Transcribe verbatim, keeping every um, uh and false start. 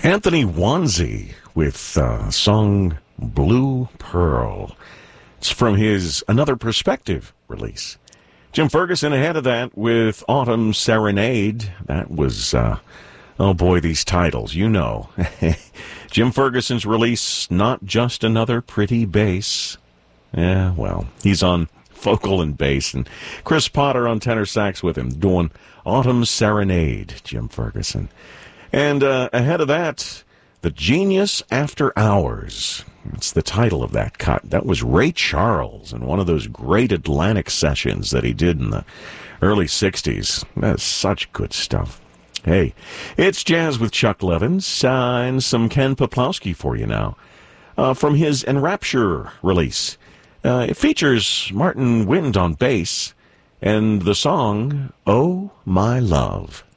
Anthony Wanzi with uh, song Blue Pearl. It's from his Another Perspective release. Jim Ferguson ahead of that with Autumn Serenade. That was, uh, oh boy, these titles, you know. Jim Ferguson's release, Not Just Another Pretty Bass. Yeah, well, he's on vocal and bass, and Chris Potter on tenor sax with him, doing Autumn Serenade, Jim Ferguson. And uh, ahead of that, The Genius After Hours. It's the title of that cut. That was Ray Charles in one of those great Atlantic sessions that he did in the early sixties. That's such good stuff. Hey, it's Jazz with Chuck Levins, uh, and some Ken Poplowski for you now. Uh, from his Enrapture release. Uh, it features Martin Wind on bass and the song, Oh My Love.